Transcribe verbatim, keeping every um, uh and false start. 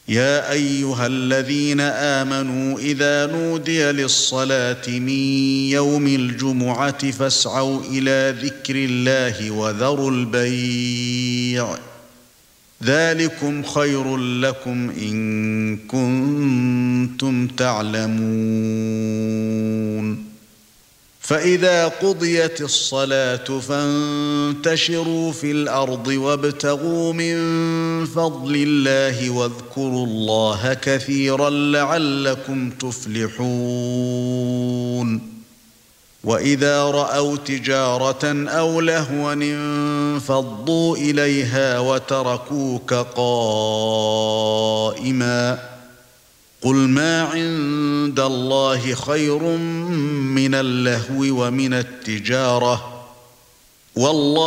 يا ايها الذين آمنوا اذا نودي للصلاة من يوم الجمعة فاسعوا الى ذكر الله وذروا البيع ذلكم خير لكم ان كنتم تعلمون فإذا قضيت الصلاة فانتشروا في الأرض وابتغوا من فضل الله واذكروا الله كثيرا لعلكم تفلحون وإذا رأوا تجارة أو لهوا انفضوا إليها وتركوك قائما قل ما عند الله خير من اللهو ومن التجارة والله